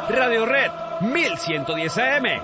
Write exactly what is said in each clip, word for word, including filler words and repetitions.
Radio Red mil ciento diez A M.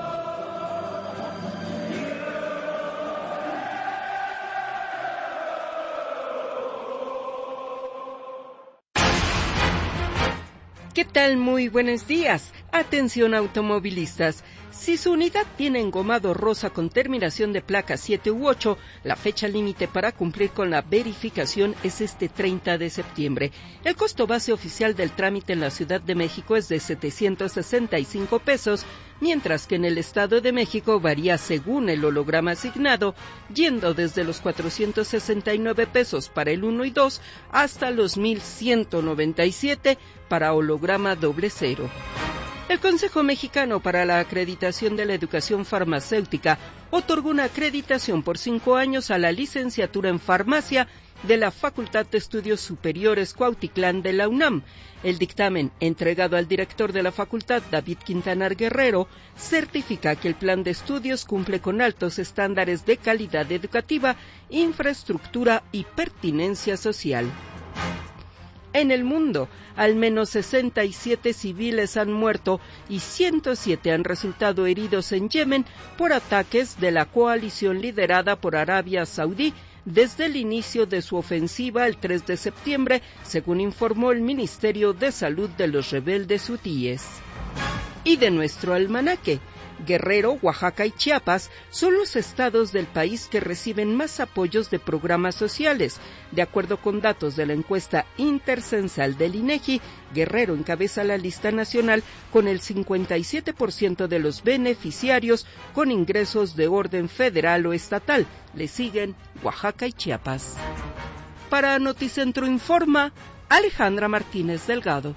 ¿Qué tal? Muy buenos días. Atención automovilistas. Si su unidad tiene engomado rosa con terminación de placa siete u ocho, la fecha límite para cumplir con la verificación es este treinta de septiembre. El costo base oficial del trámite en la Ciudad de México es de setecientos sesenta y cinco pesos, mientras que en el Estado de México varía según el holograma asignado, yendo desde los cuatrocientos sesenta y nueve pesos para el uno y dos hasta los mil ciento noventa y siete para holograma doble cero. El Consejo Mexicano para la Acreditación de la Educación Farmacéutica otorgó una acreditación por cinco años a la licenciatura en farmacia de la Facultad de Estudios Superiores Cuautitlán de la UNAM. El dictamen, entregado al director de la facultad, David Quintanar Guerrero, certifica que el plan de estudios cumple con altos estándares de calidad educativa, infraestructura y pertinencia social. En el mundo, al menos sesenta y siete civiles han muerto y ciento siete han resultado heridos en Yemen por ataques de la coalición liderada por Arabia Saudí desde el inicio de su ofensiva el tres de septiembre, según informó el Ministerio de Salud de los rebeldes hutíes. Y de nuestro almanaque, Guerrero, Oaxaca y Chiapas son los estados del país que reciben más apoyos de programas sociales. De acuerdo con datos de la encuesta intercensal del INEGI, Guerrero encabeza la lista nacional con el cincuenta y siete por ciento de los beneficiarios con ingresos de orden federal o estatal. Le siguen Oaxaca y Chiapas. Para Noticentro Informa, Alejandra Martínez Delgado.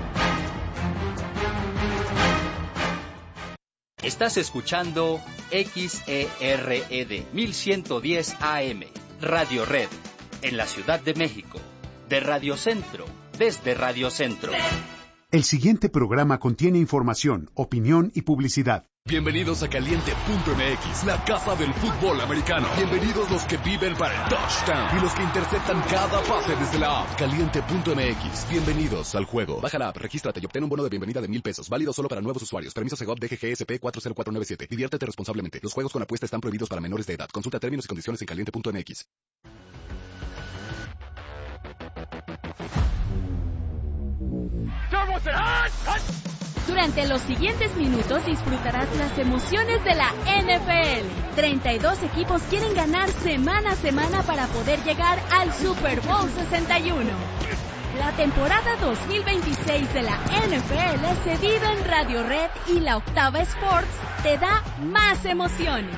Estás escuchando X E R E D mil ciento diez A M, Radio Red, en la Ciudad de México, de Radio Centro, desde Radio Centro. El siguiente programa contiene información, opinión y publicidad. Bienvenidos a Caliente punto M X, la casa del fútbol americano. Bienvenidos los que viven para el touchdown y los que interceptan cada pase desde la app. Caliente punto M X, bienvenidos al juego. Baja la app, regístrate y obtén un bono de bienvenida de mil pesos, válido solo para nuevos usuarios. Permiso Segov D G G S P cuatro cero cuatro nueve siete. Diviértete responsablemente. Los juegos con apuesta están prohibidos para menores de edad. Consulta términos y condiciones en Caliente punto M X. Durante los siguientes minutos disfrutarás las emociones de la N F L. treinta y dos equipos quieren ganar semana a semana para poder llegar al Super Bowl sesenta y uno. La temporada dos mil veintiséis de la N F L se vive en Radio Red y la Octava Sports te da más emociones.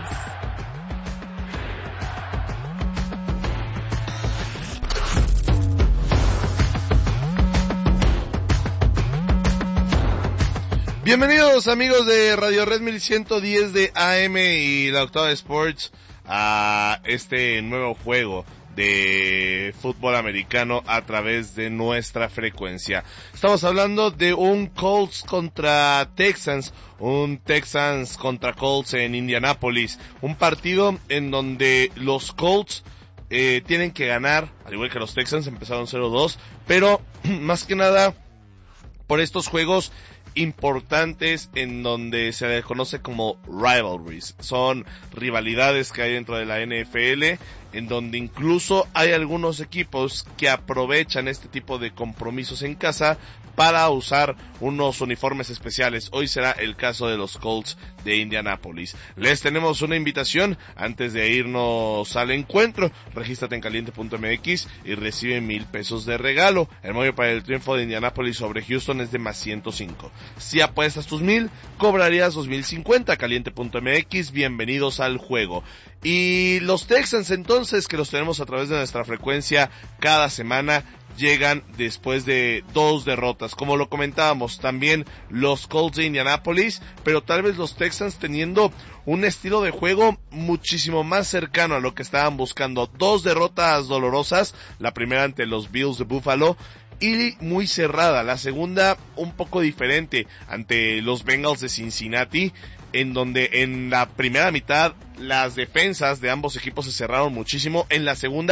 Bienvenidos amigos de Radio Red mil ciento diez de A M y la Octava Sports a este nuevo juego de fútbol americano a través de nuestra frecuencia. Estamos hablando de un Colts contra Texans, un Texans contra Colts en Indianápolis, un partido en donde los Colts eh, tienen que ganar, al igual que los Texans empezaron cero dos, pero más que nada por estos juegos importantes en donde se les conoce como rivalries. Son rivalidades que hay dentro de la N F L, en donde incluso hay algunos equipos que aprovechan este tipo de compromisos en casa para usar unos uniformes especiales. Hoy será el caso de los Colts de Indianápolis. Les tenemos una invitación antes de irnos al encuentro. Regístrate en Caliente punto M X y recibe mil pesos de regalo. El móvil para el triunfo de Indianápolis sobre Houston es de más ciento cinco. Si apuestas tus mil, cobrarías dos mil cincuenta. Caliente punto M X, bienvenidos al juego. Y los Texans entonces, que los tenemos a través de nuestra frecuencia cada semana, llegan después de dos derrotas, como lo comentábamos, también los Colts de Indianápolis, pero tal vez los Texans teniendo un estilo de juego muchísimo más cercano a lo que estaban buscando. Dos derrotas dolorosas, la primera ante los Bills de Buffalo, y muy cerrada, la segunda un poco diferente ante los Bengals de Cincinnati, en donde en la primera mitad las defensas de ambos equipos se cerraron muchísimo, en la segunda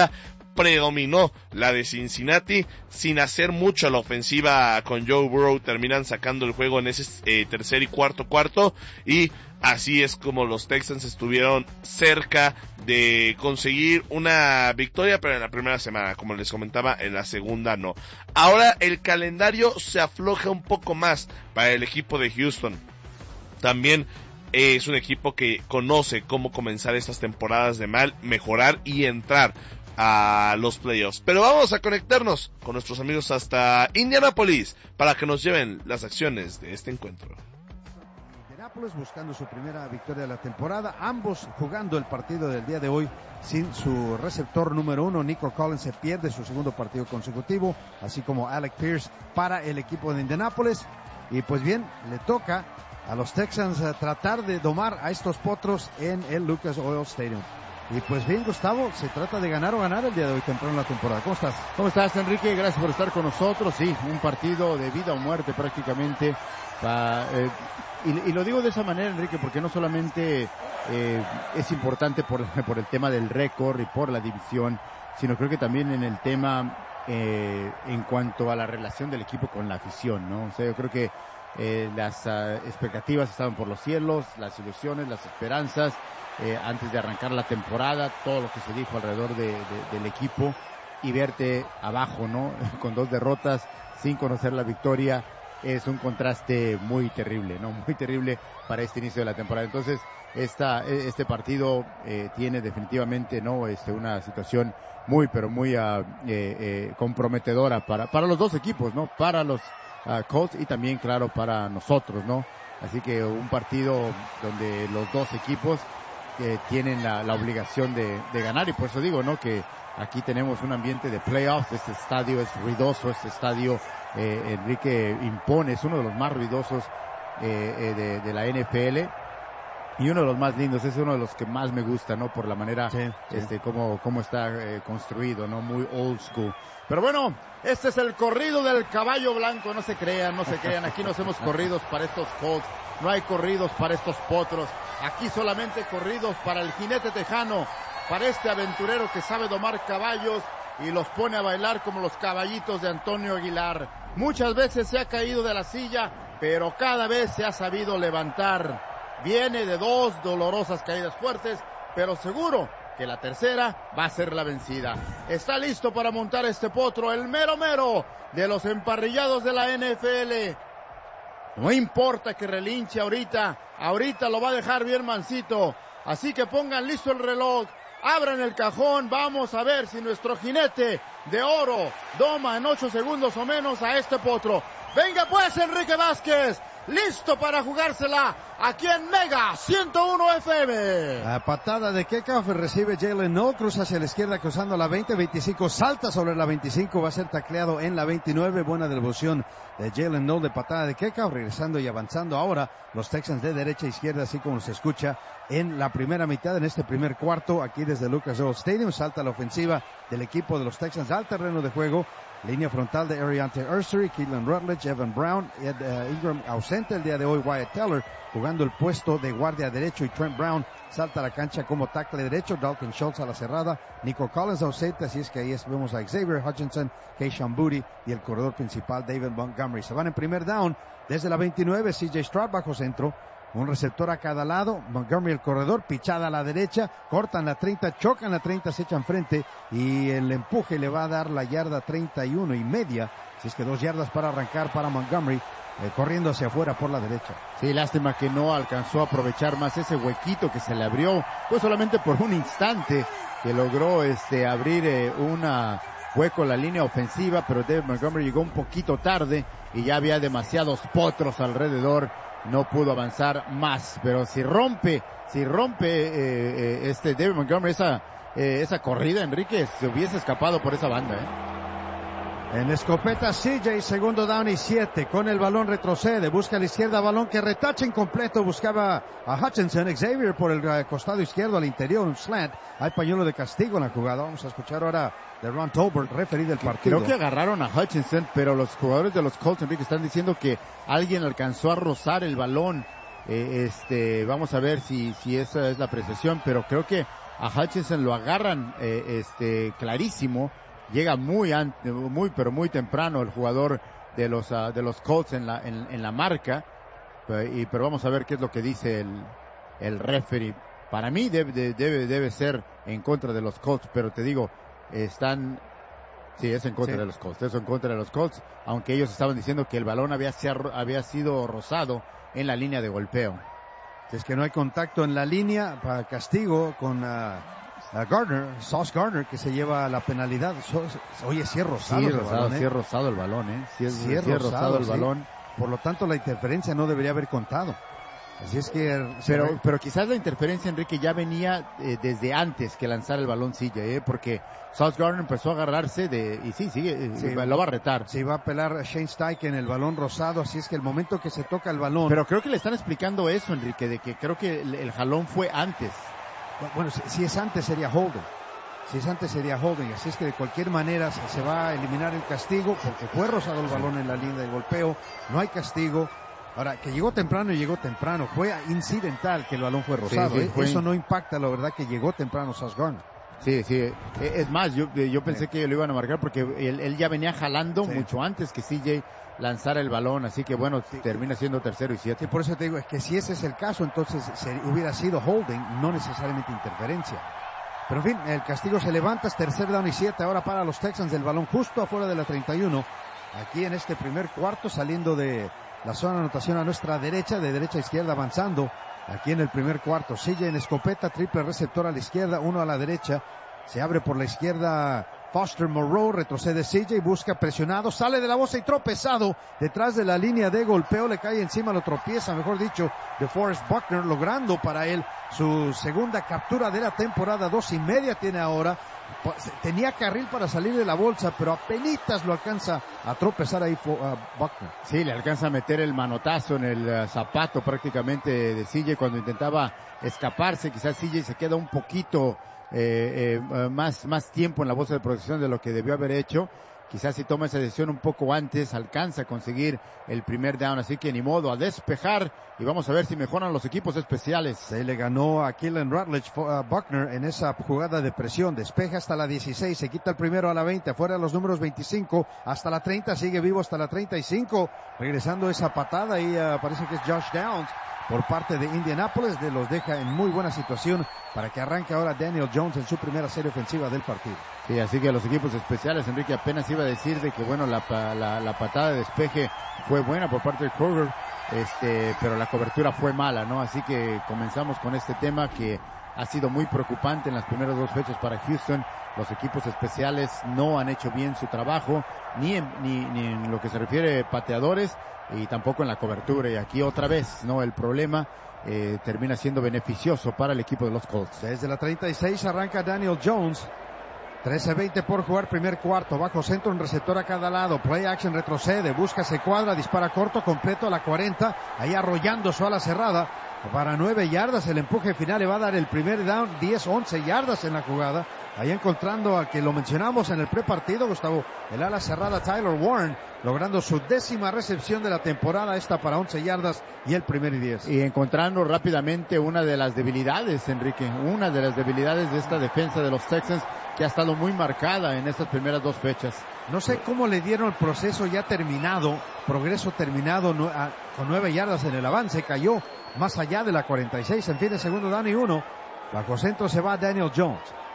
predominó la de Cincinnati, sin hacer mucho a la ofensiva con Joe Burrow, terminan sacando el juego en ese eh, tercer y cuarto cuarto, y así es como los Texans estuvieron cerca de conseguir una victoria, pero en la primera semana, como les comentaba, en la segunda no. Ahora el calendario se afloja un poco más para el equipo de Houston. También eh, es un equipo que conoce cómo comenzar estas temporadas de mal, mejorar y entrar a los playoffs. Pero vamos a conectarnos con nuestros amigos hasta Indianápolis para que nos lleven las acciones de este encuentro. Indianápolis buscando su primera victoria de la temporada, ambos jugando el partido del día de hoy sin su receptor número uno. Nico Collins se pierde su segundo partido consecutivo, así como Alec Pierce para el equipo de Indianápolis. Y pues bien, le toca a los Texans uh, tratar de domar a estos potros en el Lucas Oil Stadium. Y pues bien, Gustavo, se trata de ganar o ganar el día de hoy temprano en la temporada. ¿Cómo estás? ¿Cómo estás, Enrique? Gracias por estar con nosotros. Sí, un partido de vida o muerte prácticamente. Pa, eh, y, y lo digo de esa manera, Enrique, porque no solamente eh, es importante por, por el tema del récord y por la división, sino creo que también en el tema eh, en cuanto a la relación del equipo con la afición, ¿no? O sea, yo creo que eh, las uh, expectativas estaban por los cielos, las ilusiones, las esperanzas. Eh, antes de arrancar la temporada, todo lo que se dijo alrededor de, de, del equipo, y verte abajo, ¿no? Con dos derrotas, sin conocer la victoria, es un contraste muy terrible, ¿no? Muy terrible para este inicio de la temporada. Entonces, esta, este partido eh, tiene definitivamente, ¿no? Este, una situación muy, pero muy uh, eh, eh, comprometedora para, para los dos equipos, ¿no? Para los uh, Colts y también, claro, para nosotros, ¿no? Así que un partido donde los dos equipos que tienen la, la obligación de, de ganar, y por eso digo, ¿no? Que aquí tenemos un ambiente de playoffs. Este estadio es ruidoso, este estadio, eh, Enrique, impone, es uno de los más ruidosos eh, eh, de, de la N F L, y uno de los más lindos, es uno de los que más me gusta, ¿no? Por la manera, sí, sí. este, cómo, cómo está eh, construido, ¿no? Muy old school. Pero bueno, este es el corrido del caballo blanco, no se crean, no se crean, aquí no hacemos corridos para estos Colts, no hay corridos para estos potros, aquí solamente corridos para el jinete tejano, para este aventurero que sabe domar caballos y los pone a bailar como los caballitos de Antonio Aguilar. Muchas veces se ha caído de la silla, pero cada vez se ha sabido levantar. Viene de dos dolorosas caídas fuertes, pero seguro que la tercera va a ser la vencida. Está listo para montar este potro, el mero mero de los emparrillados de la N F L. No importa que relinche ahorita, ahorita lo va a dejar bien mansito. Así que pongan listo el reloj, abran el cajón, vamos a ver si nuestro jinete de oro doma en ocho segundos o menos a este potro. Venga pues, Enrique Vázquez, listo para jugársela aquí en Mega ciento uno F M. La patada de kickoff recibe Jalen Noll, cruza hacia la izquierda cruzando la veinte, veinticinco, salta sobre la veinticinco, va a ser tacleado en la veintinueve. Buena devolución de Jalen Noll de patada de kickoff, regresando y avanzando ahora los Texans de derecha a izquierda, así como se escucha en la primera mitad, en este primer cuarto, aquí desde Lucas Oil Stadium. Salta la ofensiva del equipo de los Texans al terreno de juego. Línea frontal de Ariante Ursery, Keelan Rutledge, Evan Brown, Ed uh, Ingram ausente el día de hoy, Wyatt Teller jugando el puesto de guardia derecho, y Trent Brown salta a la cancha como tackle derecho. Dalton Schultz a la cerrada, Nico Collins ausente, así es que ahí vemos a Xavier Hutchinson, Keyshawn Boutte y el corredor principal David Montgomery. Se van en primer down desde la veintinueve, C J Stroud bajo centro, un receptor a cada lado, Montgomery el corredor, pichada a la derecha, cortan la treinta, chocan la treinta, se echan frente, y el empuje le va a dar la yarda treinta y uno y media, así es que dos yardas para arrancar para Montgomery, eh, corriendo hacia afuera por la derecha. Sí, lástima que no alcanzó a aprovechar más ese huequito que se le abrió, pues solamente por un instante que logró este abrir eh, una hueco en la línea ofensiva, pero David Montgomery llegó un poquito tarde y ya había demasiados potros alrededor. No pudo avanzar más, pero si rompe, si rompe eh, eh, este David Montgomery esa eh, esa corrida, Enrique, se hubiese escapado por esa banda, ¿eh? En escopeta C J, segundo down y siete, con el balón retrocede, busca a la izquierda, balón que retacha incompleto, buscaba a Hutchinson, Xavier por el uh, costado izquierdo al interior, un slant, hay pañuelo de castigo en la jugada. Vamos a escuchar ahora de Ron Tolbert, referee del partido. Creo que agarraron a Hutchinson, pero los jugadores de los Colts, Enrique, están diciendo que alguien alcanzó a rozar el balón. Eh, este, vamos a ver si, si esa es la apreciación, pero creo que a Hutchinson lo agarran eh, este clarísimo, llega muy an- muy pero muy temprano el jugador de los uh, de los Colts en la en, en la marca, y pero vamos a ver qué es lo que dice el el referee. Para mí debe debe debe ser en contra de los Colts, pero te digo, están sí, es en contra sí. de los Colts, es en contra de los Colts, aunque ellos estaban diciendo que el balón había había sido rozado en la línea de golpeo. Es que no hay contacto en la línea, para castigo con uh, uh, Gardner, Sauce Gardner, que se lleva la penalidad. So, oye, sí es rosado, sí, el rosado, balón, ¿eh? sí es rosado el balón, ¿eh? Sí es, sí es sí es rosado, rosado el sí. balón. Por lo tanto, la interferencia no debería haber contado. Así es que... Pero, ve... pero quizás la interferencia, Enrique, ya venía eh, desde antes que lanzara el balón C J, ¿eh? Porque Sauce Gardner empezó a agarrarse de... Y sí, sigue, sí, lo va a retar. Sí, va a apelar a Shane Steichen el balón rosado, así es que el momento que se toca el balón... Pero creo que le están explicando eso, Enrique, de que creo que el, el jalón fue antes. Bueno, si, si es antes sería holding. Si es antes sería holding, así es que de cualquier manera se, se va a eliminar el castigo, porque fue rosado el balón en la línea de golpeo, no hay castigo. Ahora, que llegó temprano y llegó temprano, fue incidental que el balón fue rosado, sí, sí, fue... eso no impacta, la verdad, que llegó temprano Sauce Gardner. Sí, sí, es más, yo, yo pensé sí. que lo iban a marcar porque él, él ya venía jalando sí. mucho antes que C J lanzara el balón, así que bueno, sí. termina siendo tercero y siete. Sí, por eso te digo, es que si ese es el caso, entonces se, hubiera sido holding, no necesariamente interferencia. Pero en fin, el castigo se levanta, es tercer down y siete ahora para los Texans, del balón justo afuera de la treinta y uno, aquí en este primer cuarto, saliendo de la zona de anotación a nuestra derecha, de derecha a izquierda avanzando, aquí en el primer cuarto. Sigue en escopeta, triple receptor a la izquierda, uno a la derecha, se abre por la izquierda Foster Moreau, retrocede C J, busca presionado, sale de la bolsa y tropezado detrás de la línea de golpeo, le cae encima, lo tropieza, mejor dicho, de Forrest Buckner, logrando para él su segunda captura de la temporada, dos y media tiene ahora. Tenía carril para salir de la bolsa, pero apenitas lo alcanza a tropezar ahí uh, Buckner. Sí, le alcanza a meter el manotazo en el uh, zapato prácticamente de C J cuando intentaba escaparse. Quizás C J se queda un poquito eh, eh, más, más tiempo en la bolsa de protección de lo que debió haber hecho. Quizás si toma esa decisión un poco antes, alcanza a conseguir el primer down, así que ni modo, a despejar, y vamos a ver si mejoran los equipos especiales. Se le ganó a Keelan Rutledge uh, Buckner en esa jugada de presión, despeja hasta la dieciséis, se quita el primero a la veinte, afuera los números veinticinco, hasta la treinta, sigue vivo hasta la treinta y cinco, regresando esa patada, y uh, parece que es Josh Downs por parte de Indianapolis, de los deja en muy buena situación para que arranque ahora Daniel Jones en su primera serie ofensiva del partido. Sí, así que los equipos especiales, Enrique, apenas iba a decir de que bueno, la, la, la patada de despeje fue buena por parte de Kroger, este, pero la cobertura fue mala, ¿no? Así que comenzamos con este tema que ha sido muy preocupante en las primeras dos fechas para Houston. Los equipos especiales no han hecho bien su trabajo, ni en, ni, ni en lo que se refiere a pateadores, y tampoco en la cobertura, y aquí otra vez, ¿no? El problema eh, termina siendo beneficioso para el equipo de los Colts. Desde la treinta y seis arranca Daniel Jones, trece veinte por jugar, primer cuarto, bajo centro, un receptor a cada lado, play action, retrocede, busca, se cuadra, dispara corto, completo a la cuarenta, ahí arrollando su ala cerrada, para nueve yardas, el empuje final le va a dar el primer down, diez, once yardas en la jugada, ahí encontrando al que lo mencionamos en el prepartido, Gustavo, el ala cerrada Tyler Warren, logrando su décima recepción de la temporada, esta para once yardas y el primer y diez. Y encontrando rápidamente una de las debilidades, Enrique, una de las debilidades de esta defensa de los Texans, que ha estado muy marcada en estas primeras dos fechas. No sé cómo le dieron el proceso ya terminado, progreso terminado, no, a, con nueve yardas en el avance, cayó más allá de la cuarenta y seis, en fin de segundo down y uno, bajo centro se va Daniel Jones.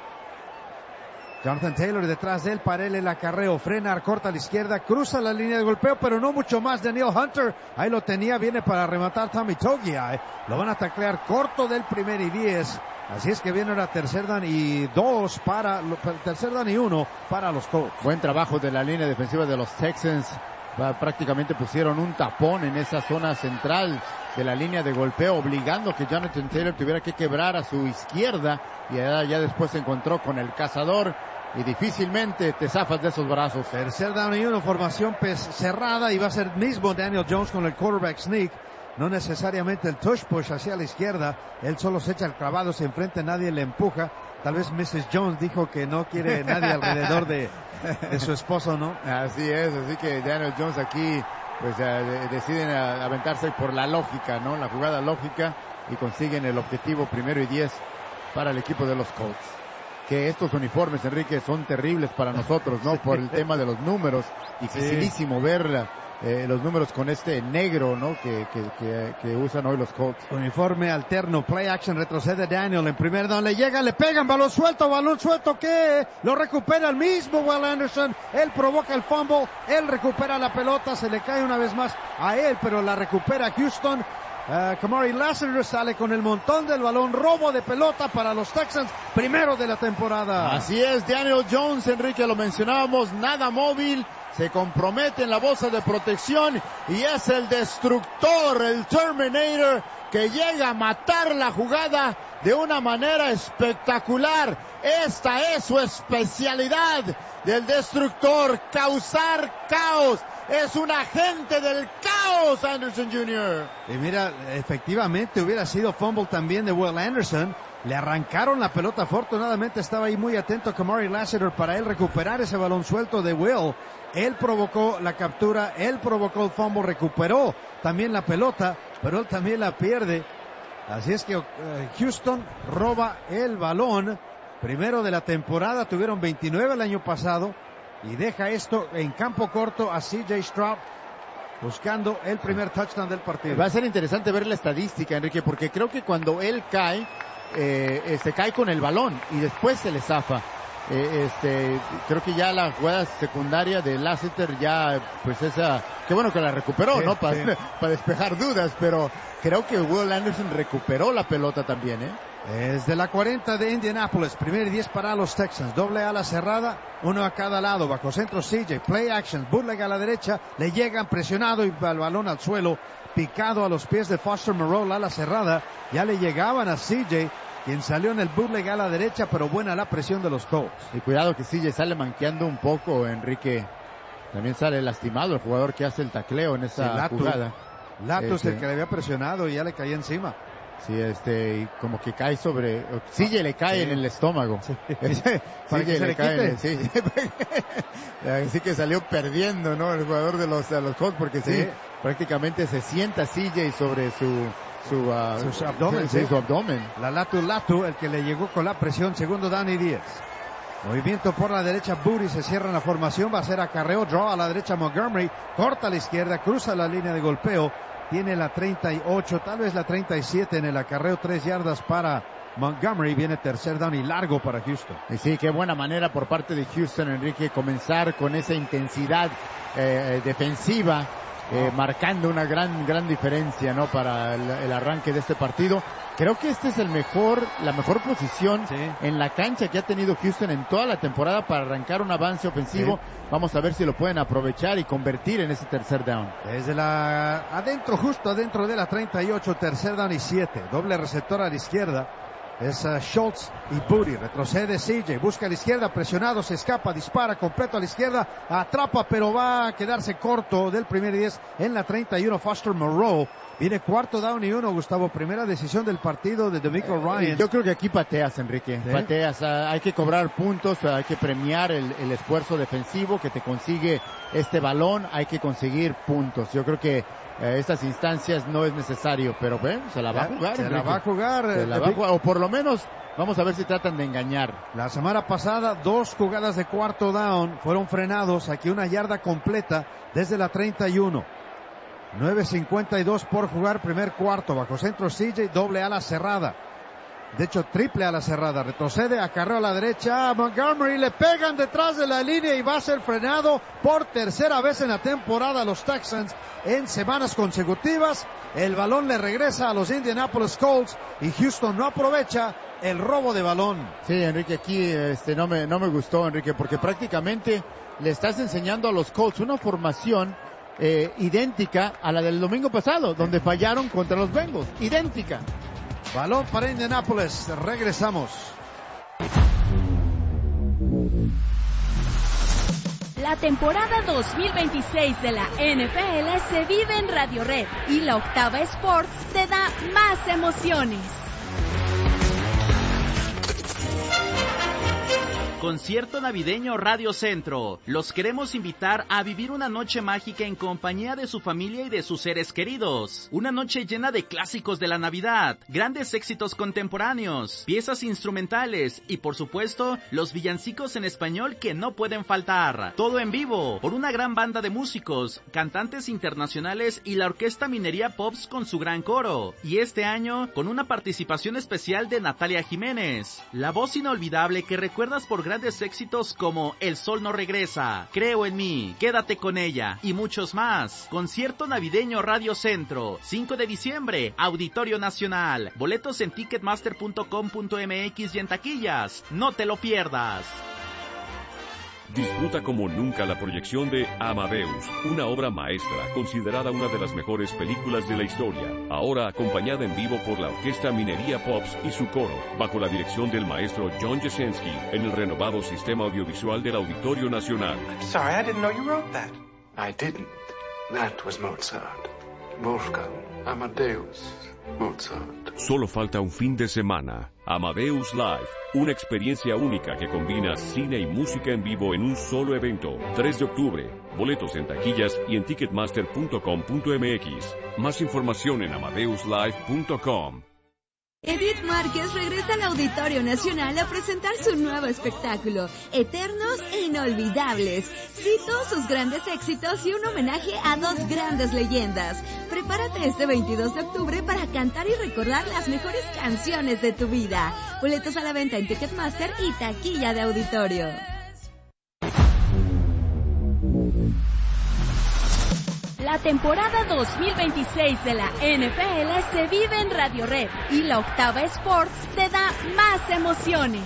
Jonathan Taylor detrás de él, para él el acarreo, frena, corta a la izquierda, cruza la línea de golpeo, pero no mucho más. Daniel Hunter, ahí lo tenía, viene para rematar Tommy Togiai, eh. lo van a taclear corto del primer y diez, así es que viene ahora tercer down y dos para, tercer down y uno para los Colts. Buen trabajo de la línea defensiva de los Texans, prácticamente pusieron un tapón en esa zona central de la línea de golpeo, obligando que Jonathan Taylor tuviera que quebrar a su izquierda, y ya, ya después se encontró con el cazador, y difícilmente te zafas de esos brazos. Tercer down y uno, formación pez cerrada, y va a ser mismo Daniel Jones con el quarterback sneak, no necesariamente el tush push hacia la izquierda, él solo se echa el clavado, se enfrenta, nadie le empuja. Tal vez missus Jones dijo que no quiere nadie alrededor de, de su esposo, ¿no? Así es, así que Daniel Jones aquí pues uh, deciden uh, aventarse por la lógica, ¿no? La jugada lógica, y consiguen el objetivo primero y diez para el equipo de los Colts. Que estos uniformes, Enrique, son terribles para nosotros, ¿no? Por el tema de los números. Dificilísimo sí. ver eh, los números con este negro, ¿no? Que, que, que, que usan hoy los Colts. Uniforme alterno, play action, retrocede Daniel en primer down, le llega, le pegan, balón suelto, balón suelto, que lo recupera el mismo Will Anderson. Él provoca el fumble, él recupera la pelota, se le cae una vez más a él, pero la recupera Houston. Uh, Kamari Lassiter sale con el montón del balón, robo de pelota para los Texans, primero de la temporada. Así es, Daniel Jones, Enrique, lo mencionábamos, nada móvil, se compromete en la bolsa de protección y es el destructor, el Terminator, que llega a matar la jugada de una manera espectacular. Esta es su especialidad del destructor, causar caos. Es un agente del caos, Anderson junior Y mira, efectivamente hubiera sido fumble también de Will Anderson. Le arrancaron la pelota, afortunadamente estaba ahí muy atento Kamari Lassiter para él recuperar ese balón suelto de Will. Él provocó la captura, él provocó el fumble, recuperó también la pelota, pero él también la pierde. Así es que uh, Houston roba el balón. Primero de la temporada, tuvieron veintinueve el año pasado. Y deja esto en campo corto a C J Stroud buscando el primer touchdown del partido. Va a ser interesante ver la estadística, Enrique, porque creo que cuando él cae, eh, se cae con el balón y después se le zafa. Eh, este, creo que ya la jugada secundaria de Lassiter ya, pues esa, qué bueno que la recuperó, sí, ¿no? Para, sí. para despejar dudas, pero creo que Will Anderson recuperó la pelota también, ¿eh? Desde la cuarenta de Indianapolis, primer y diez para los Texans, doble ala cerrada, uno a cada lado, bajo centro C J, play action, bootleg a la derecha, le llegan presionado y el balón al suelo, picado a los pies de Foster Moreau, ala cerrada, ya le llegaban a C J, quien salió en el bootleg a la derecha, pero buena la presión de los Colts. Y cuidado que C J sale manqueando un poco, Enrique, también sale lastimado el jugador que hace el tacleo en esa sí, Latu, jugada. Latus, este, el que le había presionado y ya le caía encima. Sí, este, y como que cae sobre, sí, ah, le cae sí. en el estómago. Sí. Para que se le cae en el, sí. Así que salió perdiendo, ¿no? El jugador de los, de los Colts, porque sí. sí, prácticamente se sienta C J sobre su, su, uh, su abdomen, sí, sí. su abdomen. La Latu Latu, el que le llegó con la presión, segundo down y diez. Movimiento por la derecha, Booty se cierra en la formación, va a ser acarreo, draw a la derecha Montgomery, corta a la izquierda, cruza la línea de golpeo. Tiene la treinta y ocho, tal vez la treinta y siete en el acarreo, tres yardas para Montgomery. Viene tercer down y largo para Houston. Y sí, qué buena manera por parte de Houston, Enrique, comenzar con esa intensidad eh, defensiva, eh, oh. marcando una gran, gran diferencia, ¿no? Para el, el arranque de este partido. Creo que este es el mejor, la mejor posición sí. en la cancha que ha tenido Houston en toda la temporada para arrancar un avance ofensivo. Sí. Vamos a ver si lo pueden aprovechar y convertir en ese tercer down. Desde la, adentro, justo adentro de la treinta y ocho, tercer down y siete. Doble receptor a la izquierda. Es uh, Schultz y Booty. Retrocede C J, busca a la izquierda, presionado, se escapa, dispara completo a la izquierda, atrapa, pero va a quedarse corto del primer y diez en la treinta y uno. Foster Moreau. Viene cuarto down y uno, Gustavo. Primera decisión del partido de DeMeco Ryan. Yo creo que aquí pateas, Enrique. ¿Sí? Pateas. Uh, hay que cobrar puntos, uh, hay que premiar el, el esfuerzo defensivo que te consigue este balón. Hay que conseguir puntos. Yo creo que uh, estas instancias no es necesario, pero bueno, se la va a jugar. Se Enrique. la va a jugar. Se la va a jugar, o por lo menos vamos a ver si tratan de engañar. La semana pasada, dos jugadas de cuarto down fueron frenados. Aquí una yarda completa desde la treinta y uno. nueve cincuenta y dos por jugar, primer cuarto, bajo centro C J, doble ala cerrada. De hecho, triple ala cerrada, retrocede, acarreo a la derecha, Montgomery, le pegan detrás de la línea y va a ser frenado por tercera vez en la temporada los Texans en semanas consecutivas. El balón le regresa a los Indianapolis Colts y Houston no aprovecha el robo de balón. Sí, Enrique, aquí este no me, no me gustó, Enrique, porque prácticamente le estás enseñando a los Colts una formación Eh, idéntica a la del domingo pasado, donde fallaron contra los Bengals. Idéntica. Balón para Indianapolis. Regresamos. La temporada dos mil veintiséis de la N F L se vive en Radio Red y la Octava Sports te da más emociones. Concierto navideño Radio Centro. Los queremos invitar a vivir una noche mágica en compañía de su familia y de sus seres queridos. Una noche llena de clásicos de la Navidad, grandes éxitos contemporáneos, piezas instrumentales y por supuesto los villancicos en español que no pueden faltar. Todo en vivo por una gran banda de músicos, cantantes internacionales y la Orquesta Minería Pops con su gran coro. Y este año con una participación especial de Natalia Jiménez, la voz inolvidable que recuerdas por grandes éxitos como El Sol No Regresa, Creo en Mí, Quédate con Ella y muchos más. Concierto navideño Radio Centro, cinco de diciembre, Auditorio Nacional. Boletos en ticketmaster punto com punto m x y en taquillas. No te lo pierdas. Disfruta como nunca la proyección de Amadeus, una obra maestra considerada una de las mejores películas de la historia, ahora acompañada en vivo por la Orquesta Minería Pops y su coro, bajo la dirección del maestro John Jasinski, en el renovado sistema audiovisual del Auditorio Nacional. Sorry, I didn't know you wrote that. I didn't. That was Mozart. Wolfgang Amadeus Mozart. Solo falta un fin de semana. Amadeus Live, una experiencia única que combina cine y música en vivo en un solo evento. tres de octubre, boletos en taquillas y en ticketmaster punto com punto m x. Más información en amadeus live punto com. Edith Márquez regresa al Auditorio Nacional a presentar su nuevo espectáculo, Eternos e Inolvidables. Cito sus grandes éxitos y un homenaje a dos grandes leyendas. Prepárate este veintidós de octubre para cantar y recordar las mejores canciones de tu vida. Boletos a la venta en Ticketmaster y taquilla de auditorio. La temporada dos mil veintiséis de la N F L se vive en Radio Red y la Octava Sports te da más emociones.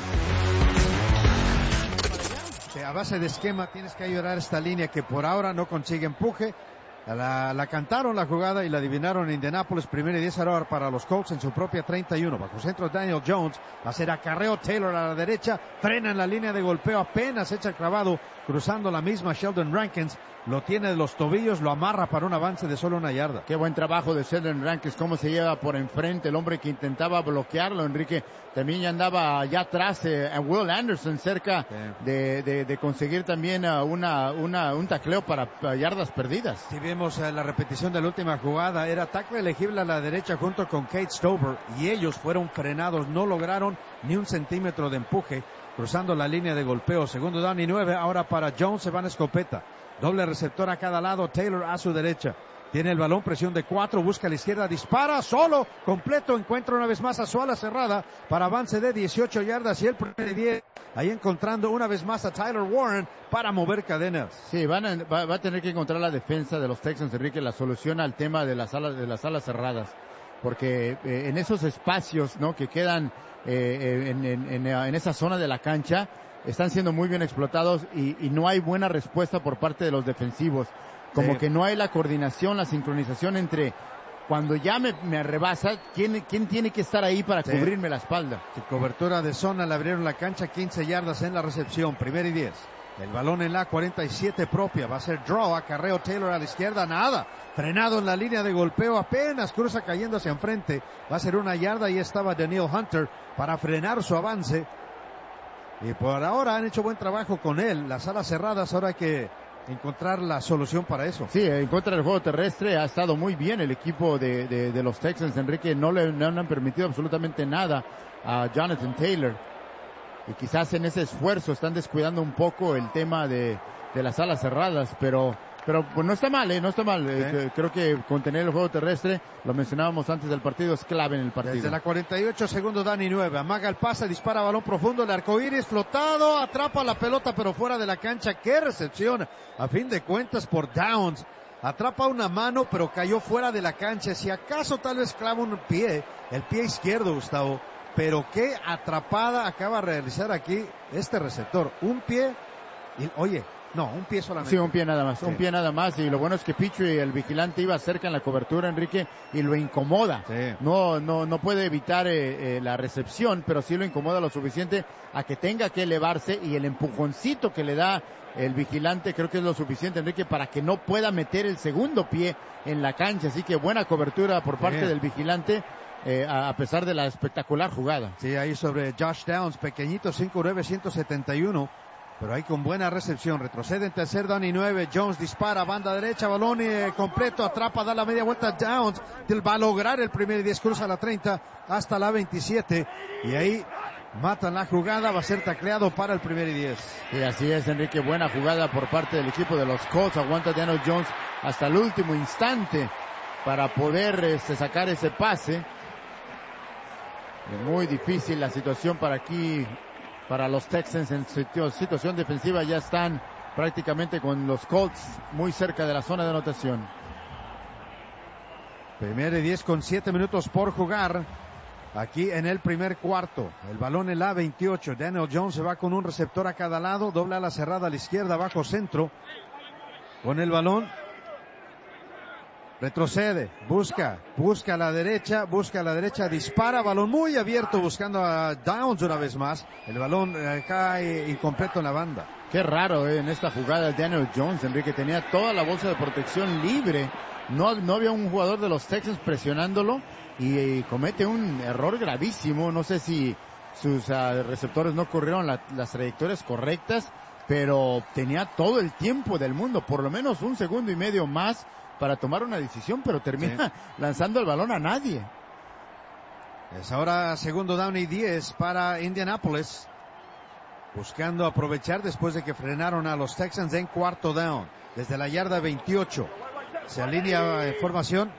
A base de esquema tienes que ayudar a esta línea que por ahora no consigue empuje. La, la cantaron la jugada y la adivinaron en Indianápolis. Primera y diez ahora para los Colts en su propia treinta y uno. Bajo centro Daniel Jones. Va a ser acarreo Taylor a la derecha. Frena en la línea de golpeo. Apenas echa el clavado. Cruzando la misma Sheldon Rankins. Lo tiene de los tobillos, lo amarra para un avance de solo una yarda. Qué buen trabajo de Sheldon Rankins, cómo se lleva por enfrente el hombre que intentaba bloquearlo, Enrique. También ya andaba allá atrás eh, a Will Anderson cerca sí. de, de, de conseguir también uh, una, una, un tacleo para uh, yardas perdidas. Si vemos uh, la repetición de la última jugada, era tackle elegible a la derecha junto con Kate Stover y ellos fueron frenados, no lograron ni un centímetro de empuje cruzando la línea de golpeo. Segundo down y nueve, ahora para Jones, se van a escopeta. Doble receptor a cada lado, Taylor a su derecha. Tiene el balón, presión de cuatro, busca a la izquierda, dispara, solo, completo, encuentra una vez más a su ala cerrada para avance de dieciocho yardas y el primer diez. Ahí encontrando una vez más a Tyler Warren para mover cadenas. Sí, van a, va, va a tener que encontrar la defensa de los Texans, Enrique, la solución al tema de las alas, de las alas cerradas. Porque eh, en esos espacios, ¿no?, que quedan eh, en, en, en, en esa zona de la cancha, están siendo muy bien explotados y, y no hay buena respuesta por parte de los defensivos. Como sí. que no hay la coordinación, la sincronización entre cuando ya me, me rebasa, ¿quién, ¿quién tiene que estar ahí para sí. cubrirme la espalda? Sí, cobertura de zona, le abrieron la cancha, quince yardas en la recepción, primer y diez. El balón en la cuarenta y siete propia, va a ser draw, acarreo Taylor a la izquierda, nada. Frenado en la línea de golpeo, apenas cruza cayendo hacia enfrente. Va a ser una yarda y estaba Daniel Hunter para frenar su avance. Y por ahora han hecho buen trabajo con él. Las alas cerradas, ahora hay que encontrar la solución para eso. Sí, en contra del juego terrestre ha estado muy bien el equipo de, de, de los Texans, Enrique. No le no han permitido absolutamente nada a Jonathan Taylor. Y quizás en ese esfuerzo están descuidando un poco el tema de, de las alas cerradas, pero... Pero pues no está mal, ¿eh? No está mal. ¿Eh? Creo que contener el juego terrestre, lo mencionábamos antes del partido, es clave en el partido. Desde la cuarenta y ocho, segundo Dani nueve. Amaga el pase, dispara balón profundo, el arcoíris flotado, atrapa la pelota pero fuera de la cancha. ¡Qué recepción! A fin de cuentas por Downs. Atrapa una mano pero cayó fuera de la cancha. Si acaso tal vez clava un pie, el pie izquierdo, Gustavo. Pero qué atrapada acaba de realizar aquí este receptor. Un pie y, oye, No, un pie solamente. Sí, un pie nada más, sí. un pie nada más. Y lo bueno es que Pitre, el vigilante, iba cerca en la cobertura, Enrique, y lo incomoda. Sí. No, no, no puede evitar eh, eh, la recepción, pero sí lo incomoda lo suficiente a que tenga que elevarse, y el empujoncito que le da el vigilante creo que es lo suficiente, Enrique, para que no pueda meter el segundo pie en la cancha. Así que buena cobertura por parte Bien. del vigilante. Eh, a pesar de la espectacular jugada. Sí, ahí sobre Josh Downs, pequeñito, cinco nueve, ciento setenta y uno, pero ahí con buena recepción. Retrocede en tercer down y nueve. Jones dispara, banda derecha, balón eh, completo, atrapa, da la media vuelta. Downs va a lograr el primer y diez, cruza la treinta hasta la veintisiete, y ahí matan la jugada, va a ser tacleado para el primer y diez. Y así es, Enrique, buena jugada por parte del equipo de los Colts. Aguanta Daniel Jones hasta el último instante para poder este, sacar ese pase. Muy difícil la situación para aquí, para los Texans en situación defensiva. Ya están prácticamente con los Colts muy cerca de la zona de anotación. Primer y diez con siete minutos por jugar aquí en el primer cuarto. El balón en la veintiocho. Daniel Jones se va con un receptor a cada lado, doble a la cerrada a la izquierda, bajo centro. Con el balón. Retrocede, busca, busca a la derecha, busca a la derecha, dispara, balón muy abierto buscando a Downs una vez más. El balón eh, cae incompleto en la banda. Qué raro eh, en esta jugada Daniel Jones, Enrique, tenía toda la bolsa de protección libre. No, no había un jugador de los Texans presionándolo y, y comete un error gravísimo. No sé si sus uh, receptores no corrieron la, las trayectorias correctas, pero tenía todo el tiempo del mundo, por lo menos un segundo y medio más para tomar una decisión, pero termina sí. lanzando el balón a nadie. Es ahora segundo down y diez para Indianapolis, buscando aprovechar después de que frenaron a los Texans en cuarto down, desde la yarda veintiocho. Se alinea en formación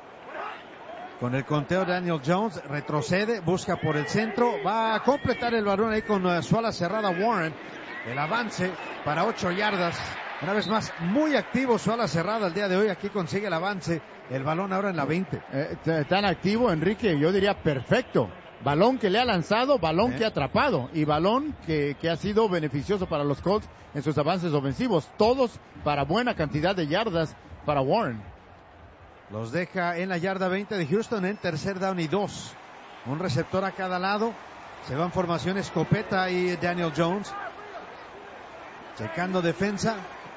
con el conteo. Daniel Jones retrocede, busca por el centro, va a completar el balón ahí con uh, su ala cerrada Warren. El avance para ocho yardas. Una vez más, muy activo su ala cerrada el día de hoy. Aquí consigue el avance. El balón ahora en la veinte. Eh, tan activo, Enrique, yo diría perfecto. Balón que le ha lanzado, balón eh. que ha atrapado. Y balón que, que ha sido beneficioso para los Colts en sus avances ofensivos. Todos para buena cantidad de yardas para Warren. Los deja en la yarda veinte de Houston en tercer down y dos. Un receptor a cada lado. Se va en formación escopeta y Daniel Jones. Checando defensa.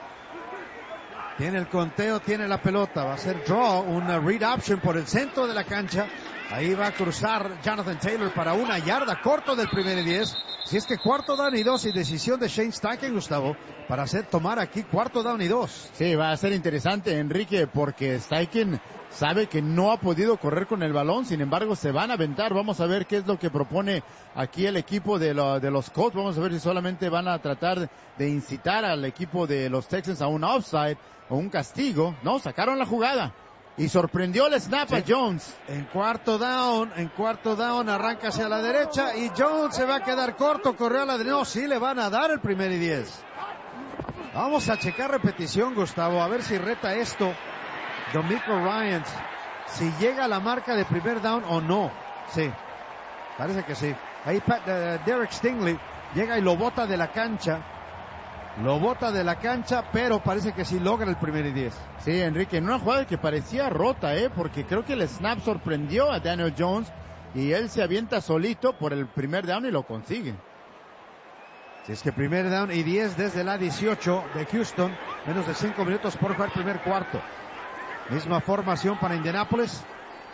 Tiene el conteo, tiene la pelota. Va a ser draw, una read option por el centro de la cancha. Ahí va a cruzar Jonathan Taylor para una yarda, corto del primer y diez. Si es que cuarto down y dos y decisión de Shane Steichen, Gustavo, para hacer tomar aquí cuarto down y dos. Sí, va a ser interesante, Enrique, porque Steichen sabe que no ha podido correr con el balón, sin embargo se van a aventar. Vamos a ver qué es lo que propone aquí el equipo de, lo, de los Colts. Vamos a ver si solamente van a tratar de incitar al equipo de los Texans a un offside o un castigo. No, sacaron la jugada. Y sorprendió el snap sí. a Jones. En cuarto down, en cuarto down arranca hacia la derecha y Jones se va a quedar corto, corrió a la derecha. No, sí le van a dar el primer y diez. Vamos a checar repetición, Gustavo, a ver si reta esto D'Amico Ryans, si llega a la marca de primer down o no. Sí, parece que sí. Ahí Pat, uh, Derek Stingley llega y lo bota de la cancha. Lo bota de la cancha, pero parece que sí logra el primer y diez. Sí, Enrique, en una jugada que parecía rota, ¿eh? Porque creo que el snap sorprendió a Daniel Jones y él se avienta solito por el primer down y lo consigue. Si es que primer down y diez desde la dieciocho de Houston, menos de cinco minutos por jugar primer cuarto. Misma formación para Indianapolis.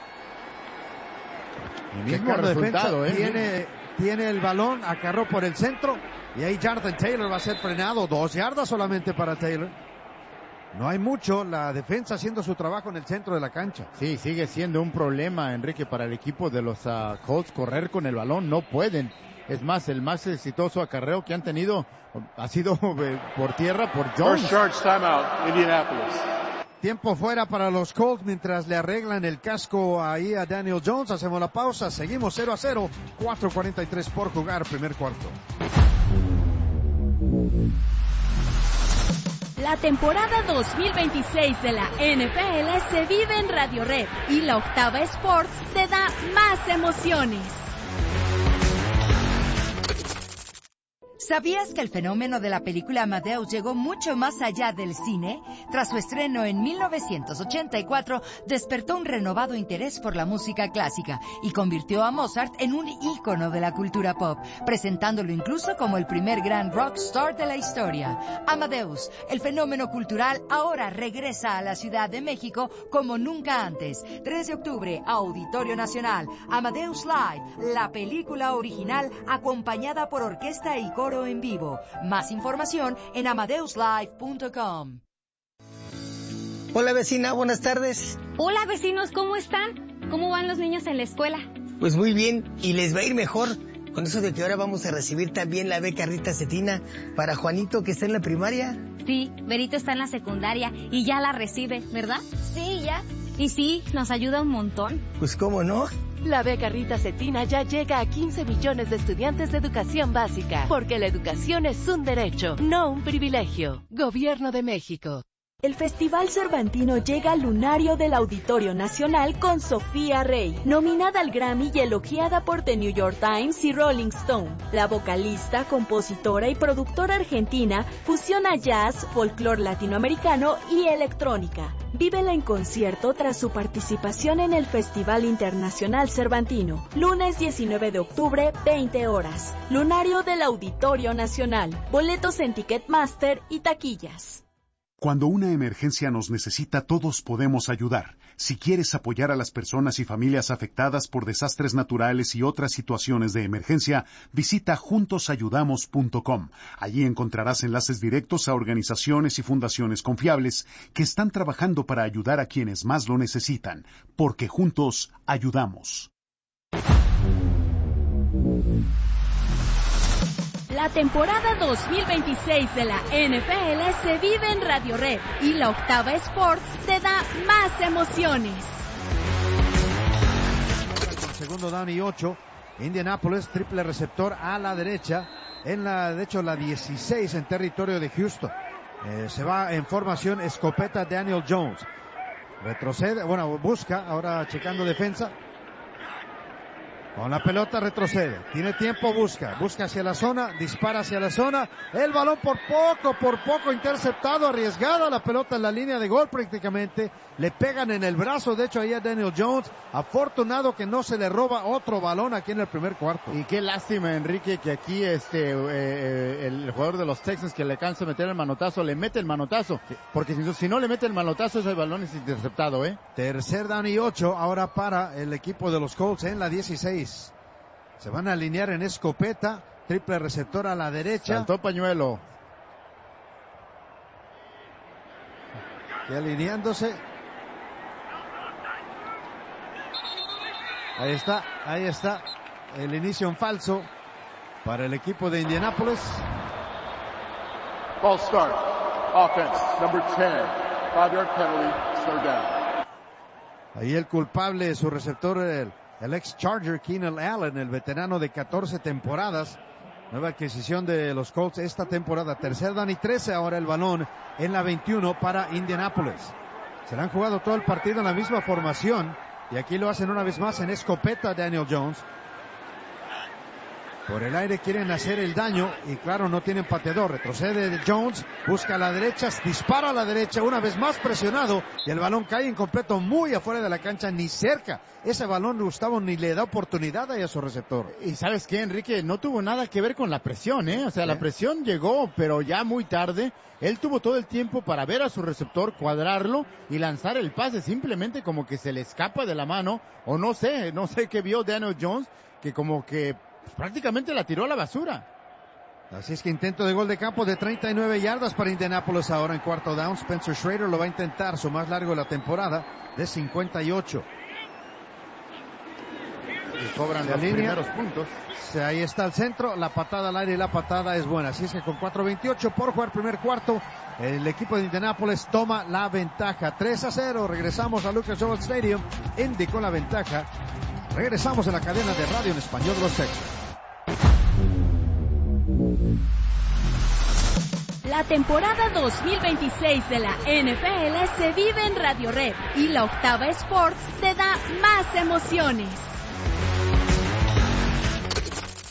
Y mismo resultado, ¿eh? Tiene, tiene el balón, acarró por el centro. Y ahí Jonathan Taylor va a ser frenado. Dos yardas solamente para Taylor. No hay mucho. La defensa haciendo su trabajo en el centro de la cancha. Sí, sigue siendo un problema, Enrique, para el equipo de los uh, Colts correr con el balón. No pueden. Es más, el más exitoso acarreo que han tenido ha sido eh, por tierra por Jones. First charge timeout, Indianapolis. Tiempo fuera para los Colts mientras le arreglan el casco ahí a Daniel Jones. Hacemos la pausa. Seguimos cero a cero. cuatro cuarenta y tres por jugar primer cuarto. La temporada dos mil veintiséis de la N F L se vive en Radio Red y la Octava Sports te da más emociones. ¿Sabías que el fenómeno de la película Amadeus llegó mucho más allá del cine? Tras su estreno en mil novecientos ochenta y cuatro, despertó un renovado interés por la música clásica y convirtió a Mozart en un ícono de la cultura pop, presentándolo incluso como el primer gran rockstar de la historia. Amadeus, el fenómeno cultural, ahora regresa a la Ciudad de México como nunca antes. tres de octubre, Auditorio Nacional, Amadeus Live, la película original acompañada por orquesta y coro en vivo. Más información en amadeus live punto com. Hola vecina, buenas tardes. Hola vecinos, ¿cómo están? ¿Cómo van los niños en la escuela? Pues muy bien, y les va a ir mejor con eso de que ahora vamos a recibir también la beca Rita Cetina para Juanito, que está en la primaria. Sí, Berito está en la secundaria y ya la recibe, ¿verdad? Sí, ya. Y sí, nos ayuda un montón. Pues cómo no. La beca Rita Cetina ya llega a quince millones de estudiantes de educación básica, porque la educación es un derecho, no un privilegio. Gobierno de México. El Festival Cervantino llega al lunario del Auditorio Nacional con Sofía Rey, nominada al Grammy y elogiada por The New York Times y Rolling Stone. La vocalista, compositora y productora argentina fusiona jazz, folclore latinoamericano y electrónica. Vívela en concierto tras su participación en el Festival Internacional Cervantino. Lunes diecinueve de octubre, veinte horas. Lunario del Auditorio Nacional. Boletos en Ticketmaster y taquillas. Cuando una emergencia nos necesita, todos podemos ayudar. Si quieres apoyar a las personas y familias afectadas por desastres naturales y otras situaciones de emergencia, visita juntos ayudamos punto com. Allí encontrarás enlaces directos a organizaciones y fundaciones confiables que están trabajando para ayudar a quienes más lo necesitan, porque juntos ayudamos. La temporada dos mil veintiséis de la N F L se vive en Radio Red y la Octava Sports te da más emociones. Con segundo down y ocho, Indianapolis, triple receptor a la derecha, en la, de hecho la dieciséis en territorio de Houston. Eh, se va en formación escopeta Daniel Jones. Retrocede, bueno, busca, ahora checando defensa. Con la pelota retrocede, tiene tiempo, busca, busca hacia la zona, dispara hacia la zona, el balón por poco, por poco interceptado, arriesgada la pelota en la línea de gol prácticamente, le pegan en el brazo, de hecho ahí a Daniel Jones, afortunado que no se le roba otro balón aquí en el primer cuarto. Y qué lástima, Enrique, que aquí este eh, el jugador de los Texans que le alcanza a meter el manotazo, le mete el manotazo, porque si, si no le mete el manotazo ese balón es interceptado, ¿eh? Tercer down y ocho, ahora para el equipo de los Colts en la dieciséis. Se van a alinear en escopeta, triple receptor a la derecha. Saltó pañuelo. Y alineándose. Ahí está, ahí está. El inicio en falso para el equipo de Indianapolis. Ball start. Offense, number ten. Five yard penalty, third down. Ahí el culpable, su receptor, el El ex Charger Keenan Allen, el veterano de catorce temporadas. Nueva adquisición de los Colts esta temporada. Tercer down y trece, ahora el balón en la veintiuno para Indianapolis. Se le han jugado todo el partido en la misma formación. Y aquí lo hacen una vez más en escopeta Daniel Jones. Por el aire quieren hacer el daño y claro, no tienen pateador. Retrocede Jones, busca a la derecha, dispara a la derecha, una vez más presionado y el balón cae incompleto muy afuera de la cancha, ni cerca. Ese balón Gustavo ni le da oportunidad ahí a su receptor. Y ¿sabes qué, Enrique? No tuvo nada que ver con la presión, ¿eh? O sea, ¿Eh? la presión llegó, pero ya muy tarde. Él tuvo todo el tiempo para ver a su receptor, cuadrarlo y lanzar el pase. Simplemente como que se le escapa de la mano, o no sé, no sé qué vio Daniel Jones, que como que prácticamente la tiró a la basura. Así es que intento de gol de campo de treinta y nueve yardas para Indianapolis ahora en cuarto down. Spencer Schrader lo va a intentar, su más largo de la temporada, de cincuenta y ocho. Y cobran la los línea. primeros puntos. Ahí está el centro, la patada al aire y la patada es buena. Así es que con cuatro veintiocho por jugar primer cuarto, el equipo de Indianapolis toma la ventaja. tres a cero, regresamos a Lucas Oil Stadium. Indy con la ventaja. Regresamos en la cadena de radio en español de los Texans. La temporada dos mil veintiséis de la N F L se vive en Radio Red y la Octava Sports te da más emociones.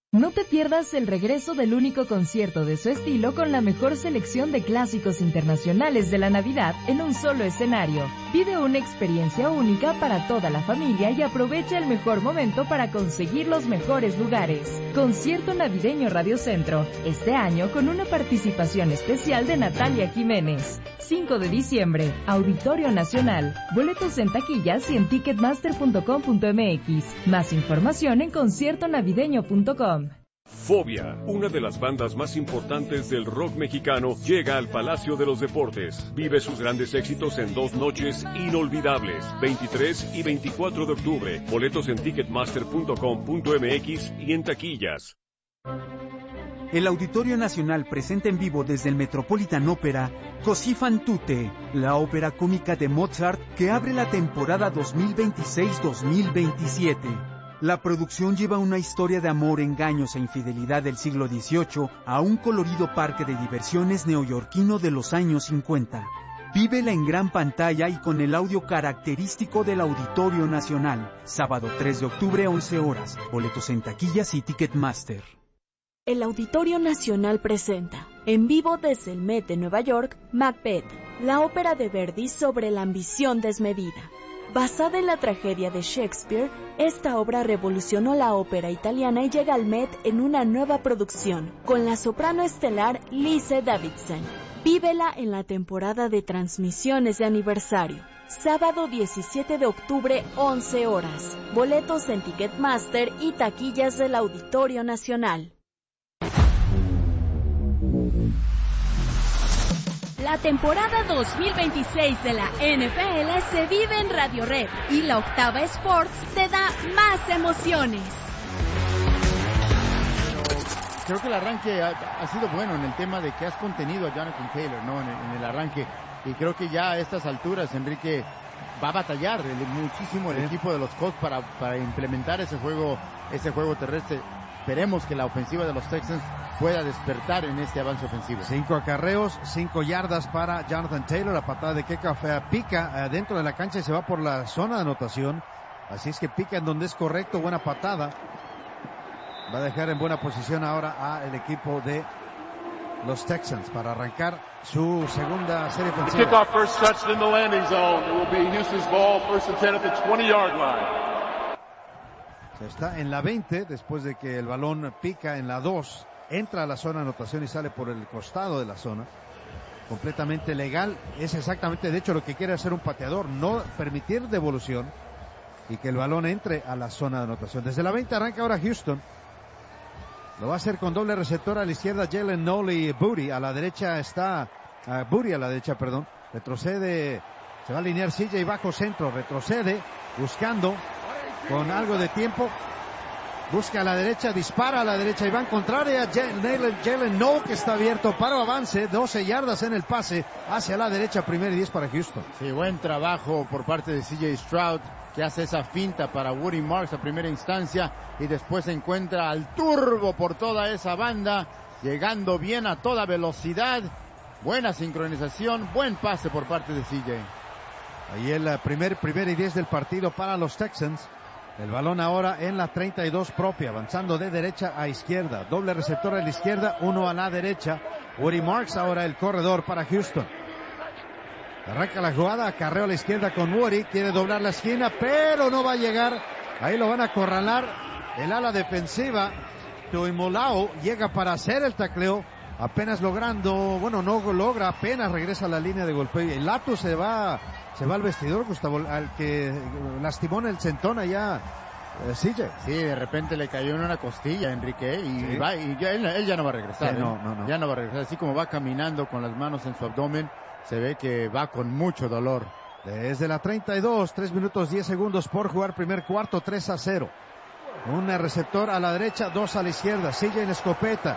No te pierdas el regreso del único concierto de su estilo con la mejor selección de clásicos internacionales de la Navidad en un solo escenario. Vive una experiencia única para toda la familia y aprovecha el mejor momento para conseguir los mejores lugares. Concierto navideño Radio Centro, este año con una participación especial de Natalia Jiménez. cinco de diciembre, Auditorio Nacional. Boletos en taquillas y en ticketmaster punto com punto m x. Más información en concierto navideño punto com. Fobia, una de las bandas más importantes del rock mexicano, llega al Palacio de los Deportes. Vive sus grandes éxitos en dos noches inolvidables, veintitrés y veinticuatro de octubre. Boletos en ticketmaster punto com punto m x y en taquillas. El Auditorio Nacional presenta en vivo desde el Metropolitan Opera Così fan tutte, la ópera cómica de Mozart que abre la temporada dos mil veintiséis dos mil veintisiete. La producción lleva una historia de amor, engaños e infidelidad del siglo dieciocho a un colorido parque de diversiones neoyorquino de los años cincuenta. Vívela en gran pantalla y con el audio característico del Auditorio Nacional. Sábado tres de octubre, once horas. Boletos en taquillas y Ticketmaster. El Auditorio Nacional presenta, en vivo desde el Met de Nueva York, Macbeth, la ópera de Verdi sobre la ambición desmedida. Basada en la tragedia de Shakespeare, esta obra revolucionó la ópera italiana y llega al Met en una nueva producción, con la soprano estelar Lise Davidson. Vívela en la temporada de transmisiones de aniversario. Sábado diecisiete de octubre, once horas. Boletos en Ticketmaster y taquillas del Auditorio Nacional. La temporada dos mil veintiséis de la N F L se vive en Radio Red y la Octava Sports te da más emociones. Creo que el arranque ha, ha sido bueno en el tema de que has contenido a Jonathan Taylor, ¿no? En el, en el arranque. Y creo que ya a estas alturas, Enrique va a batallar el, muchísimo el equipo de los Colts para, para implementar ese juego, ese juego terrestre. Esperemos que la ofensiva de los Texans pueda despertar en este avance ofensivo. Cinco acarreos, cinco yardas para Jonathan Taylor. La patada de kickoff pica eh, dentro de la cancha y se va por la zona de anotación. Así es que pica en donde es correcto. Buena patada. Va a dejar en buena posición ahora al equipo de los Texans para arrancar su segunda serie ofensiva. Kickoff first touched in the landing zone. It will be Houston's ball, first and ten at the twenty-yard line. Está en la veinte después de que el balón pica en la dos. Entra a la zona de anotación y sale por el costado de la zona. Completamente legal. Es exactamente, de hecho, lo que quiere hacer un pateador. No permitir devolución y que el balón entre a la zona de anotación. Desde la veinte arranca ahora Houston. Lo va a hacer con doble receptor a la izquierda Jalen Noll y Booty. A la derecha está uh, Booty a la derecha, perdón. Retrocede. Se va a alinear C J bajo centro. Retrocede buscando con algo de tiempo. Busca a la derecha, dispara a la derecha y va a encontrar a Jalen Noll, que está abierto para avance, doce yardas en el pase hacia la derecha, primer y diez para Houston. Sí, buen trabajo por parte de C J Stroud, que hace esa finta para Woody Marks a primera instancia y después se encuentra al turbo por toda esa banda, llegando bien a toda velocidad. Buena sincronización, buen pase por parte de C J. Ahí el primer, primer y diez del partido para los Texans. El balón ahora en la treinta y dos propia, avanzando de derecha a izquierda. Doble receptor a la izquierda, uno a la derecha. Woody Marks ahora el corredor para Houston. Arranca la jugada, acarreo a la izquierda con Woody. Quiere doblar la esquina, pero no va a llegar. Ahí lo van a acorralar. El ala defensiva, Tuimolao, llega para hacer el tacleo. Apenas logrando, bueno, no logra, apenas regresa a la línea de golpeo. El Lato se va... Se va al vestidor, Gustavo, al que lastimó en el centón allá, eh, C J. Sí, de repente le cayó en una costilla, Enrique, y, sí. va, y ya, él, él ya no va a regresar. Sí, ¿eh? no, no, no. Ya no va a regresar. Así como va caminando con las manos en su abdomen, se ve que va con mucho dolor. Desde la treinta y dos, tres minutos diez segundos por jugar, primer cuarto, tres a cero. Un receptor a la derecha, dos a la izquierda, C J en escopeta.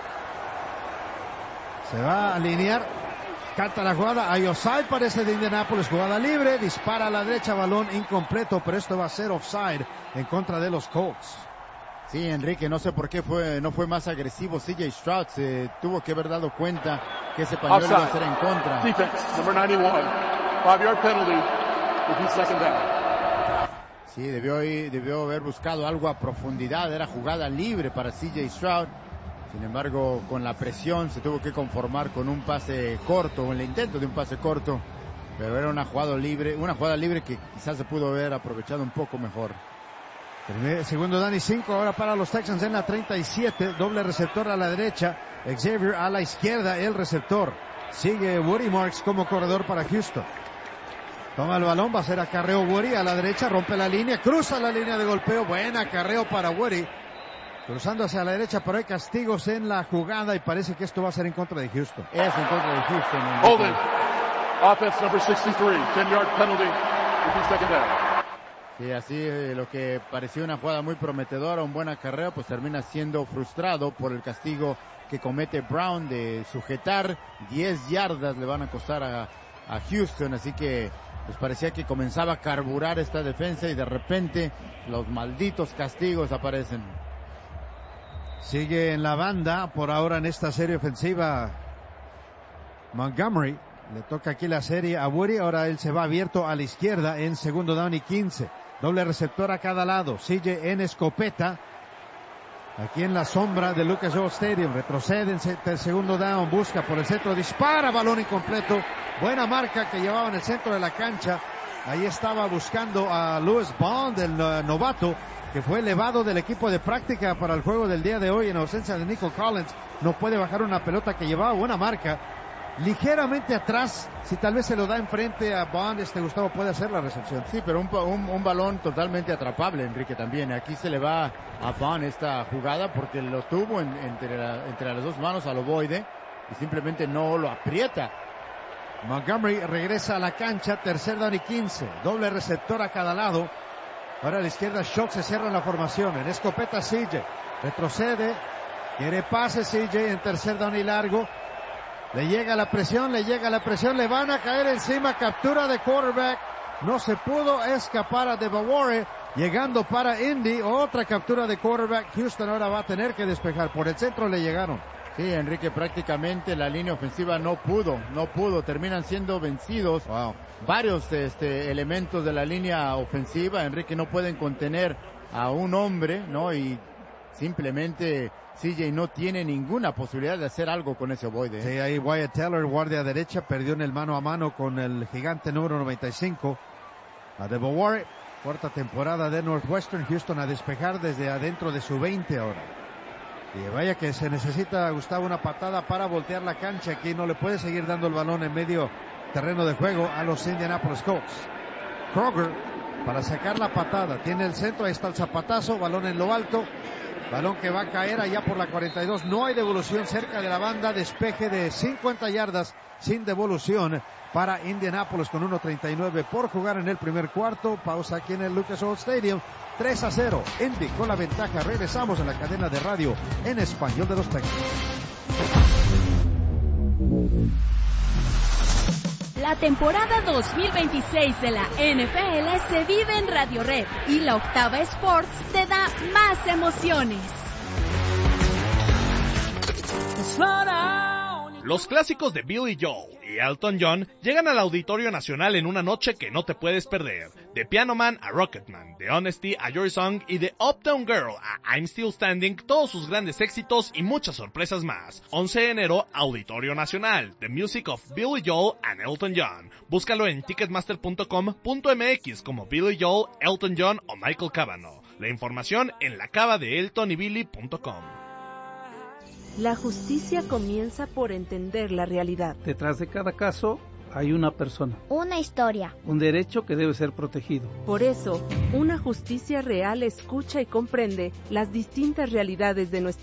Se va a alinear. Canta la jugada, hay offside, parece de Indianapolis, jugada libre, dispara a la derecha, balón incompleto, pero esto va a ser offside en contra de los Colts. Sí, Enrique, no sé por qué fue, no fue más agresivo C J Stroud, se tuvo que haber dado cuenta que ese pañuelo iba a ser en contra. Defense, number ninety-one, five yard penalty, with second down. Sí, debió, ir, debió haber buscado algo a profundidad, era jugada libre para C J Stroud. Sin embargo, con la presión se tuvo que conformar con un pase corto, o el intento de un pase corto, pero era una jugada libre, una jugada libre que quizás se pudo haber aprovechado un poco mejor. Primer, segundo down y cinco ahora para los Texans en la treinta y siete, doble receptor a la derecha, Xavier a la izquierda, el receptor. Sigue Woody Marks como corredor para Houston. Toma el balón, va a ser acarreo Woody a la derecha, rompe la línea, cruza la línea de golpeo, buen acarreo para Woody. Cruzando hacia la derecha, pero hay castigos en la jugada y parece que esto va a ser en contra de Houston. Es en contra de Houston. Holding. Offense number sesenta y tres, ten yard penalty. Repeat second down. Sí, así eh, lo que parecía una jugada muy prometedora, un buen acarreo, pues termina siendo frustrado por el castigo que comete Brown de sujetar. diez yardas le van a costar a, a Houston, así que pues parecía que comenzaba a carburar esta defensa y de repente los malditos castigos aparecen. Sigue en la banda por ahora en esta serie ofensiva Montgomery. Le toca aquí la serie a Woody, ahora él se va abierto a la izquierda en segundo down y quince. Doble receptor a cada lado, sigue en escopeta. Aquí en la sombra de Lucas Oil Stadium, retrocede en el segundo down, busca por el centro, dispara, balón incompleto. Buena marca que llevaba en el centro de la cancha. Ahí estaba buscando a Lewis Bond, el uh, novato, que fue elevado del equipo de práctica para el juego del día de hoy en ausencia de Nico Collins. No puede bajar una pelota que llevaba buena marca. Ligeramente atrás, si tal vez se lo da enfrente a Bond, este Gustavo puede hacer la recepción. Sí, pero un, un, un balón totalmente atrapable, Enrique, también. Aquí se le va a Bond esta jugada porque lo tuvo en, entre, la, entre las dos manos al ovoide y simplemente no lo aprieta. Montgomery regresa a la cancha, tercer down y quince, doble receptor a cada lado. Ahora a la izquierda Shock, se cierra en la formación, en escopeta C J, retrocede, quiere pase C J en tercer down y largo. Le llega la presión, le llega la presión, le van a caer encima, captura de quarterback. No se pudo escapar a DeBaware, llegando para Indy, otra captura de quarterback. Houston ahora va a tener que despejar, por el centro le llegaron. Sí, Enrique, prácticamente la línea ofensiva no pudo, no pudo, terminan siendo vencidos. Wow. Varios este, elementos de la línea ofensiva, Enrique, no pueden contener a un hombre, ¿no? Y simplemente C J no tiene ninguna posibilidad de hacer algo con ese ovoide. Sí, ahí Wyatt Teller, guardia derecha, perdió en el mano a mano con el gigante número noventa y cinco. A DeBaware, cuarta temporada de Northwestern. Houston a despejar desde adentro de su veinte ahora. Y vaya que se necesita, Gustavo, una patada para voltear la cancha. Aquí no le puede seguir dando el balón en medio terreno de juego a los Indianapolis Colts. Kroger para sacar la patada. Tiene el centro, ahí está el zapatazo, balón en lo alto. Balón que va a caer allá por la cuarenta y dos. No hay devolución cerca de la banda. Despeje de cincuenta yardas sin devolución para Indianapolis con uno treinta y nueve por jugar en el primer cuarto. Pausa aquí en el Lucas Oil Stadium. tres a cero. Indy con la ventaja. Regresamos en la cadena de radio en español de los Texans. La temporada dos mil veintiséis de la N F L se vive en Radio Red y la Octava Sports te da más emociones. Los clásicos de Billy Joel y Elton John llegan al Auditorio Nacional en una noche que no te puedes perder. De Piano Man a Rocketman, de Honesty a Your Song y de Uptown Girl a I'm Still Standing, todos sus grandes éxitos y muchas sorpresas más. once de enero, Auditorio Nacional, The Music of Billy Joel and Elton John. Búscalo en ticketmaster punto com punto m x como Billy Joel, Elton John o Michael Cavanaugh. La información en la cava de elton y billy punto com. La justicia comienza por entender la realidad. Detrás de cada caso hay una persona. Una historia. Un derecho que debe ser protegido. Por eso, una justicia real escucha y comprende las distintas realidades de nuestra